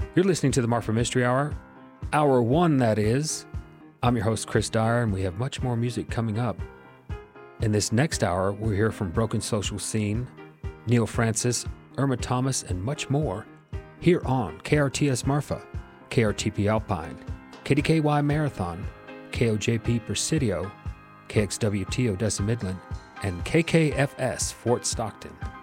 You're listening to the Marfa Mystery Hour. Hour 1, that is. I'm your host, Chris Dyer, and we have much more music coming up. In this next hour, we'll hear from Broken Social Scene, Neil Francis, Irma Thomas, and much more here on KRTS Marfa, KRTP Alpine, KDKY Marathon, KOJP Presidio, KXWT Odessa Midland, and KKFS Fort Stockton.